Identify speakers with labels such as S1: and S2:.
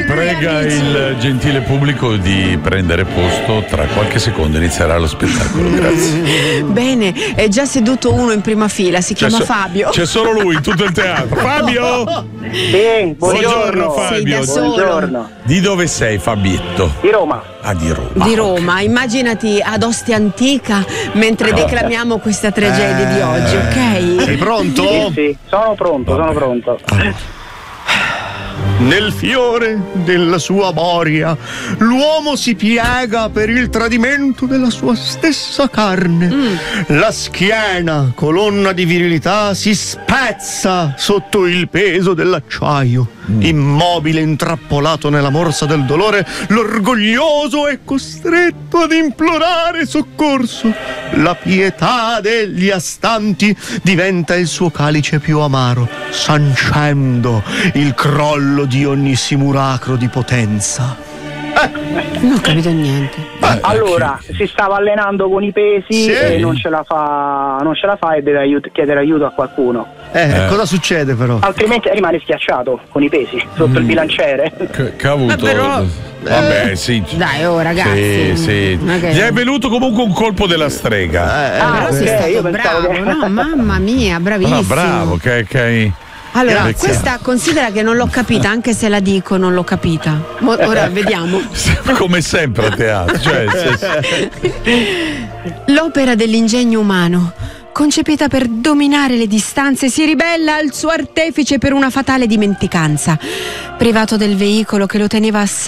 S1: Prega il gentile pubblico di prendere posto, tra qualche secondo inizierà lo spettacolo, grazie.
S2: Bene, è già seduto uno in prima fila, si chiama Fabio.
S1: C'è solo lui in tutto il teatro. Fabio!
S3: Sì, buongiorno
S1: Fabio.
S2: Sei da solo.
S3: Buongiorno.
S1: Di dove sei, Fabietto?
S3: Di Roma.
S1: Ah, di Roma.
S2: Di Roma, immaginati ad Ostia Antica mentre declamiamo questa tragedia di oggi, ok?
S4: Sei pronto?
S3: Sì, sono pronto.
S4: Nel fiore della sua boria l'uomo si piega per il tradimento della sua stessa carne. La schiena, colonna di virilità, si spezza sotto il peso dell'acciaio. Immobile, intrappolato nella morsa del dolore, l'orgoglioso è costretto ad implorare soccorso. La pietà degli astanti diventa il suo calice più amaro, sancendo il crollo di ogni simulacro di potenza.
S2: Non ho capito niente.
S3: Allora, si stava allenando con i pesi e non ce la fa e deve chiedere aiuto a qualcuno.
S4: Cosa succede però?
S3: Altrimenti rimane schiacciato con i pesi sotto il bilanciere.
S1: Che ha avuto?
S2: Però-
S1: Vabbè, sì.
S2: Dai, oh ragazzi.
S1: Sì.
S2: Non è che-
S1: Gli è venuto comunque un colpo della strega.
S2: Però sei
S3: ok,
S2: stato
S3: io pensavo
S2: bravo,
S3: che-
S2: no? Mamma mia, bravissimo.
S1: No, bravo, che hai...
S2: Allora,
S1: Grazie.
S2: questa considera che non l'ho capita, anche se la dico non l'ho capita. Ora vediamo.
S1: Come sempre a teatro. Cioè,
S2: L'opera dell'ingegno umano, concepita per dominare le distanze, si ribella al suo artefice per una fatale dimenticanza. Privato del veicolo che lo teneva